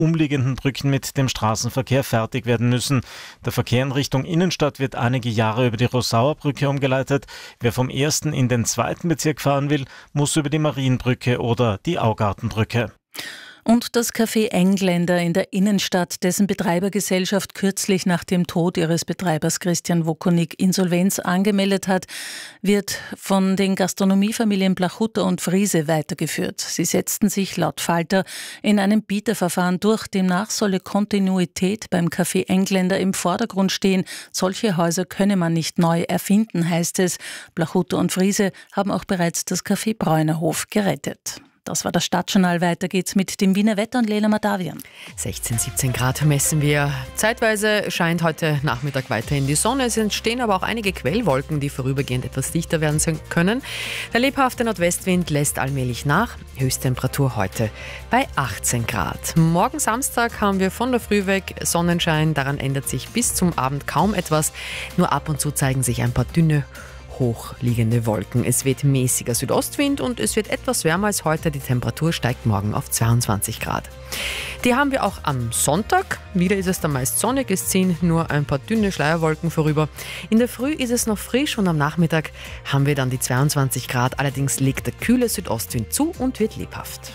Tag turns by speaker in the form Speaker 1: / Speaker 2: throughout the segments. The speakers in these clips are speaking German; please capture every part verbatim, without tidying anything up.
Speaker 1: umliegenden Brücken mit dem Straßenverkehr fertig werden müssen. Der Verkehr in Richtung Innenstadt wird einige Jahre über die Rossauer Brücke umgeleitet. Wer vom ersten in den zweiten Bezirk fahren will, muss über die Marienbrücke oder die Augartenbrücke.
Speaker 2: Und das Café Engländer in der Innenstadt, dessen Betreibergesellschaft kürzlich nach dem Tod ihres Betreibers Christian Wokonik Insolvenz angemeldet hat, wird von den Gastronomiefamilien Blachutter und Friese weitergeführt. Sie setzten sich laut Falter in einem Bieterverfahren durch. Demnach solle Kontinuität beim Café Engländer im Vordergrund stehen. Solche Häuser könne man nicht neu erfinden, heißt es. Blachutter und Friese haben auch bereits das Café Bräunerhof gerettet. Das war das Stadtjournal. Weiter geht's mit dem Wiener Wetter und Lena Madavian.
Speaker 3: sechzehn, siebzehn Grad messen wir. Zeitweise scheint heute Nachmittag weiterhin die Sonne. Es entstehen aber auch einige Quellwolken, die vorübergehend etwas dichter werden können. Der lebhafte Nordwestwind lässt allmählich nach. Höchsttemperatur heute bei achtzehn Grad. Morgen Samstag haben wir von der Früh weg Sonnenschein. Daran ändert sich bis zum Abend kaum etwas. Nur ab und zu zeigen sich ein paar dünne hochliegende Wolken. Es weht mäßiger Südostwind und es wird etwas wärmer als heute. Die Temperatur steigt morgen auf zweiundzwanzig Grad. Die haben wir auch am Sonntag. Wieder ist es dann meist sonnig. Es ziehen nur ein paar dünne Schleierwolken vorüber. In der Früh ist es noch frisch und am Nachmittag haben wir dann die zweiundzwanzig Grad. Allerdings legt der kühle Südostwind zu und wird lebhaft.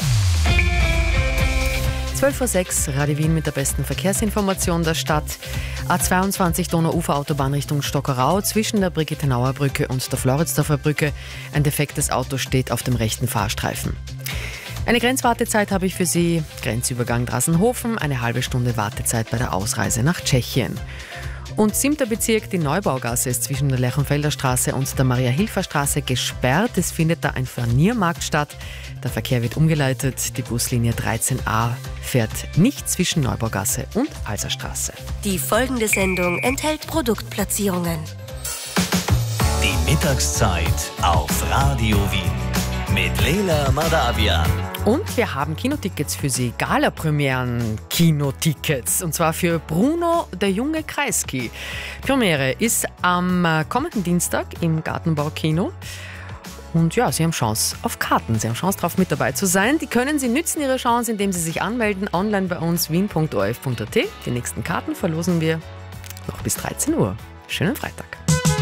Speaker 3: zwölf Uhr sechs, Radio Wien mit der besten Verkehrsinformation der Stadt. A zweiundzwanzig Donauuferautobahn Richtung Stockerau zwischen der Brigittenauer Brücke und der Floridsdorfer Brücke. Ein defektes Auto steht auf dem rechten Fahrstreifen. Eine Grenzwartezeit habe ich für Sie. Grenzübergang Drassenhofen, eine halbe Stunde Wartezeit bei der Ausreise nach Tschechien. Und siebter Bezirk, die Neubaugasse, ist zwischen der Lerchenfelder Straße und der Maria-Hilfer-Straße gesperrt. Es findet da ein Furniermarkt statt. Der Verkehr wird umgeleitet. Die Buslinie dreizehn a fährt nicht zwischen Neubaugasse und Alserstraße.
Speaker 4: Die folgende Sendung enthält Produktplatzierungen.
Speaker 5: Die Mittagszeit auf Radio Wien mit Lena Madavian.
Speaker 3: Und wir haben Kinotickets für Sie, Gala-Premieren-Kinotickets. Und zwar für Bruno, der junge Kreisky. Premiere ist am kommenden Dienstag im Gartenbaukino. Und ja, Sie haben Chance auf Karten. Sie haben Chance darauf, mit dabei zu sein. Die können Sie nützen, Ihre Chance, indem Sie sich anmelden. Online bei uns wien punkt o r f punkt a t. Die nächsten Karten verlosen wir noch bis dreizehn Uhr. Schönen Freitag.